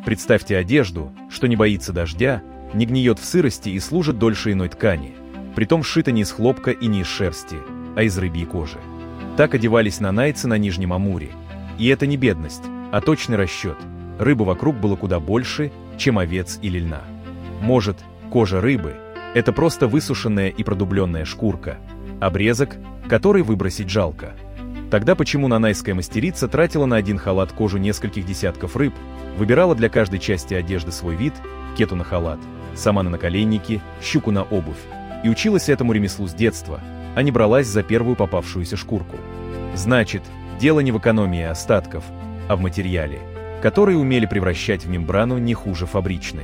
Представьте одежду, что не боится дождя, не гниет в сырости и служит дольше иной ткани, притом сшита не из хлопка и не из шерсти, а из рыбьей кожи. Так одевались нанайцы на Нижнем Амуре. И это не бедность, а точный расчет. Рыбы вокруг было куда больше, чем овец или льна. Может, кожа рыбы – это просто высушенная и продубленная шкурка, обрезок, который выбросить жалко. Тогда почему нанайская мастерица тратила на один халат кожу нескольких десятков рыб, выбирала для каждой части одежды свой вид, кету на халат, сама на наколенники, щуку на обувь, и училась этому ремеслу с детства, а не бралась за первую попавшуюся шкурку? Значит, дело не в экономии остатков, а в материале, который умели превращать в мембрану не хуже фабричной.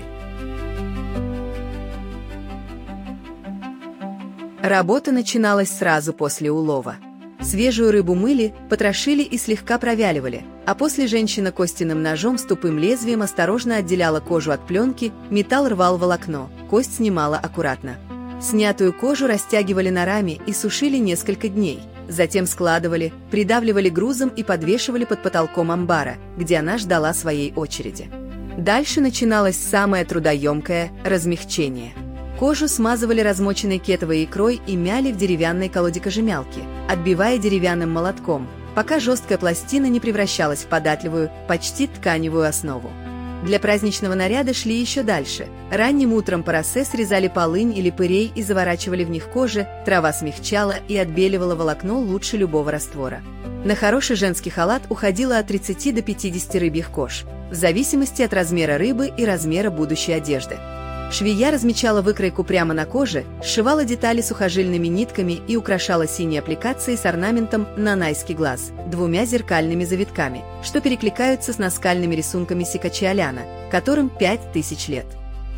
Работа начиналась сразу после улова. Свежую рыбу мыли, потрошили и слегка провяливали, а после женщина костяным ножом с тупым лезвием осторожно отделяла кожу от пленки, металл рвал волокно, кость снимала аккуратно. Снятую кожу растягивали на раме и сушили несколько дней. Затем складывали, придавливали грузом и подвешивали под потолком амбара, где она ждала своей очереди. Дальше начиналось самое трудоемкое – размягчение. Кожу смазывали размоченной кетовой икрой и мяли в деревянной колоде кожемялки, отбивая деревянным молотком, пока жесткая пластина не превращалась в податливую, почти тканевую основу. Для праздничного наряда шли еще дальше. Ранним утром по росе срезали полынь или пырей и заворачивали в них кожи, трава смягчала и отбеливала волокно лучше любого раствора. На хороший женский халат уходило от 30 до 50 рыбьих кож, в зависимости от размера рыбы и размера будущей одежды. Швея размечала выкройку прямо на коже, сшивала детали сухожильными нитками и украшала синей аппликацией с орнаментом нанайский глаз, 2 зеркальными завитками, что перекликаются с наскальными рисунками Сикачи-Аляна, которым 5000 лет.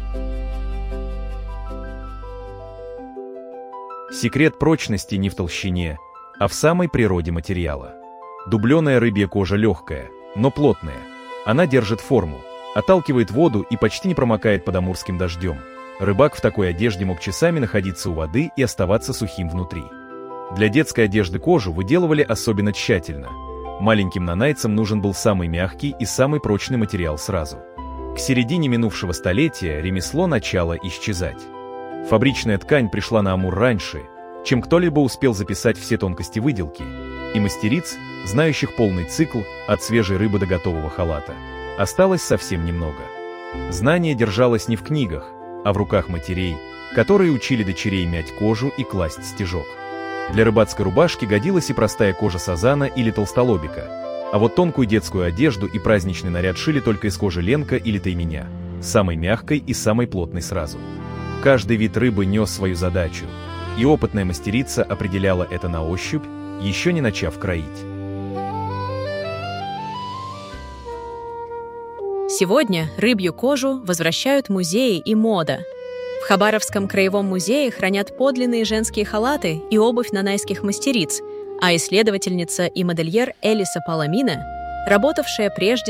Секрет прочности не в толщине, а в самой природе материала. Дубленая рыбья кожа легкая, но плотная. Она держит форму, отталкивает воду и почти не промокает под амурским дождем. Рыбак в такой одежде мог часами находиться у воды и оставаться сухим внутри. Для детской одежды кожу выделывали особенно тщательно. Маленьким нанайцам нужен был самый мягкий и самый прочный материал сразу. К середине минувшего столетия ремесло начало исчезать. Фабричная ткань пришла на Амур раньше, чем кто-либо успел записать все тонкости выделки, и мастериц, знающих полный цикл от свежей рыбы до готового халата, осталось совсем немного. Знание держалось не в книгах, а в руках матерей, которые учили дочерей мять кожу и класть стежок. Для рыбацкой рубашки годилась и простая кожа сазана или толстолобика, а вот тонкую детскую одежду и праздничный наряд шили только из кожи ленка или тайменя, самой мягкой и самой плотной сразу. Каждый вид рыбы нес свою задачу, и опытная мастерица определяла это на ощупь, еще не начав кроить. Сегодня рыбью кожу возвращают музеи и мода. В Хабаровском краевом музее хранят подлинные женские халаты и обувь нанайских мастериц, а исследовательница и модельер Элиса Паламина, работавшая прежде